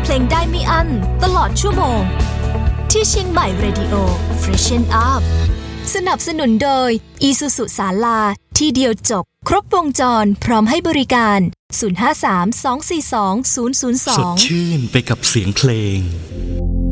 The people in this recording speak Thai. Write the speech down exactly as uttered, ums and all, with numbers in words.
เพลงได้ไม่อั้นตลอดชั่วโมงที่เชียงใหม่ Radio Freshen Up สนับสนุนโดย Isuzu ศาลาที่เดียวจบครบวงจรพร้อมให้บริการศูนย์ ห้า สาม สอง สี่ สอง ศูนย์ ศูนย์ สองสดชื่นไปกับเสียงเพลง